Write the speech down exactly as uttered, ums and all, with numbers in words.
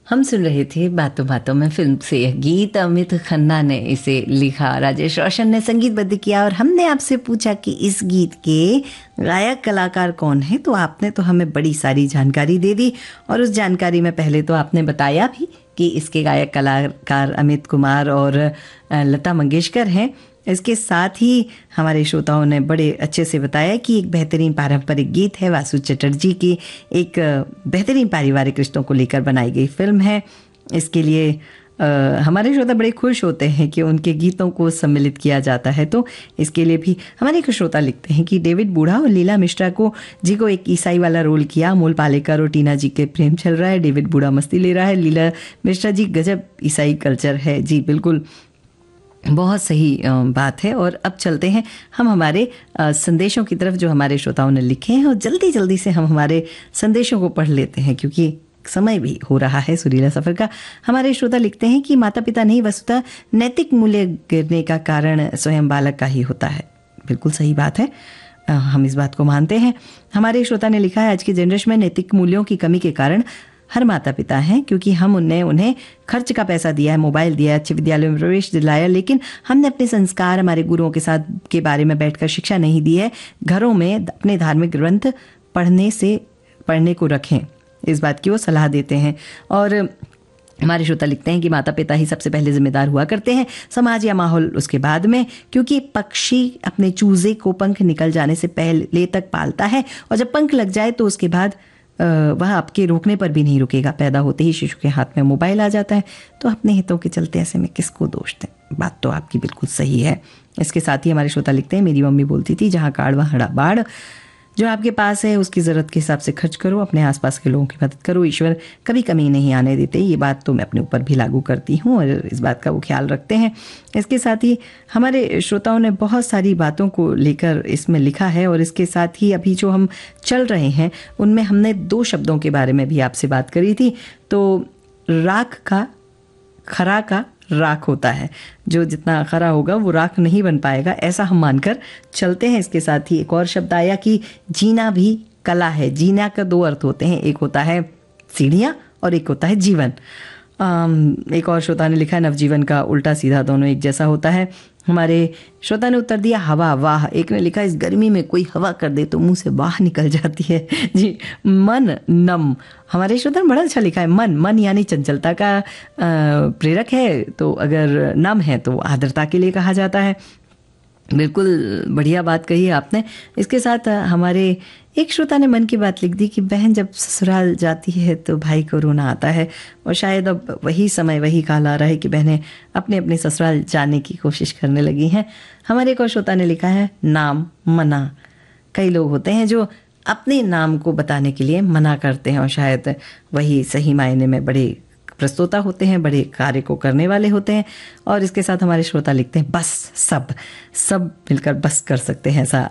हम सुन रहे थे बातों बातों में फिल्म से यह गीत। अमित खन्ना ने इसे लिखा, राजेश रोशन ने संगीतबद्ध किया और हमने आपसे पूछा कि इस गीत के गायक कलाकार कौन है, तो आपने तो हमें बड़ी सारी जानकारी दे दी। और उस जानकारी में पहले तो आपने बताया भी कि इसके गायक कलाकार अमित कुमार और लता मंगेशकर हैं। इसके साथ ही हमारे श्रोताओं ने बड़े अच्छे से बताया कि एक बेहतरीन पारंपरिक गीत है, वासु चटर्जी की एक बेहतरीन पारिवारिक रिश्तों को लेकर बनाई गई फिल्म है। इसके लिए आ, हमारे श्रोता बड़े खुश होते हैं कि उनके गीतों को सम्मिलित किया जाता है। तो इसके लिए भी हमारे एक श्रोता लिखते हैं कि डेविड बूढ़ा और लीला मिश्रा को जी को एक ईसाई वाला रोल किया। अमोल पालेकर और टीना जी के प्रेम चल रहा है, डेविड बूढ़ा मस्ती ले रहा है, लीला मिश्रा जी गजब ईसाई कल्चर है। जी बिल्कुल, बहुत सही बात है। और अब चलते हैं हम हमारे संदेशों की तरफ जो हमारे श्रोताओं ने लिखे हैं, और जल्दी जल्दी से हम हमारे संदेशों को पढ़ लेते हैं क्योंकि समय भी हो रहा है सुरीला सफ़र का। हमारे श्रोता लिखते हैं कि माता पिता नहीं, वस्तुतः नैतिक मूल्य गिरने का कारण स्वयं बालक का ही होता है। बिल्कुल सही बात है, हम इस बात को मानते हैं। हमारे श्रोता ने लिखा है, आज की जनरेशन में नैतिक मूल्यों की कमी के कारण हर माता पिता हैं, क्योंकि हम उन्हें उन्हें खर्च का पैसा दिया है, मोबाइल दिया है, अच्छे विद्यालय में प्रवेश दिलाया, लेकिन हमने अपने संस्कार हमारे गुरुओं के साथ के बारे में बैठकर शिक्षा नहीं दी है। घरों में अपने धार्मिक ग्रंथ पढ़ने से पढ़ने को रखें, इस बात की वो सलाह देते हैं। और हमारे श्रोता लिखते हैं कि माता पिता ही सबसे पहले जिम्मेदार हुआ करते हैं, समाज या माहौल उसके बाद में, क्योंकि पक्षी अपने चूजे को पंख निकल जाने से पहले तक पालता है और जब पंख लग जाए तो उसके बाद वह आपके रोकने पर भी नहीं रुकेगा। पैदा होते ही शिशु के हाथ में मोबाइल आ जाता है, तो अपने हितों के चलते ऐसे में किसको दोष दें। बात तो आपकी बिल्कुल सही है। इसके साथ ही हमारे श्रोता लिखते हैं, मेरी मम्मी बोलती थी, जहाँ कार्ड वहाँ हड़ा बाढ़। जो आपके पास है उसकी ज़रूरत के हिसाब से खर्च करो, अपने आसपास के लोगों की मदद करो, ईश्वर कभी कमी नहीं आने देते। ये बात तो मैं अपने ऊपर भी लागू करती हूँ और इस बात का वो ख्याल रखते हैं। इसके साथ ही हमारे श्रोताओं ने बहुत सारी बातों को लेकर इसमें लिखा है, और इसके साथ ही अभी जो हम चल रहे हैं उनमें हमने दो शब्दों के बारे में भी आपसे बात करी थी। तो राख का, खरा का राख होता है, जो जितना खरा होगा वो राख नहीं बन पाएगा, ऐसा हम मानकर चलते हैं। इसके साथ ही एक और शब्द आया कि जीना भी कला है। जीना का दो अर्थ होते हैं, एक होता है सीढ़ियाँ और एक होता है जीवन। एक और श्रोता ने लिखा है, नवजीवन का उल्टा सीधा दोनों एक जैसा होता है। हमारे श्रोता ने उत्तर दिया हवा, वाह। एक ने लिखा, इस गर्मी में कोई हवा कर दे तो मुंह से वाह निकल जाती है। जी, मन नम। हमारे श्रोता ने बड़ा अच्छा लिखा है, मन मन यानी चंचलता का प्रेरक है, तो अगर नम है तो आर्द्रता के लिए कहा जाता है। बिल्कुल बढ़िया बात कही है आपने। इसके साथ हमारे एक श्रोता ने मन की बात लिख दी कि बहन जब ससुराल जाती है तो भाई को रोना आता है, और शायद अब वही समय वही काल आ रहा है कि बहनें अपने अपने ससुराल जाने की कोशिश करने लगी हैं। हमारे एक और श्रोता ने लिखा है, नाम मना। कई लोग होते हैं जो अपने नाम को बताने के लिए मना करते हैं, और शायद वही सही मायने में बड़े प्रस्तोता होते हैं, बड़े कार्य को करने वाले होते हैं। और इसके साथ हमारे श्रोता लिखते हैं, बस सब सब मिलकर बस कर सकते हैं, ऐसा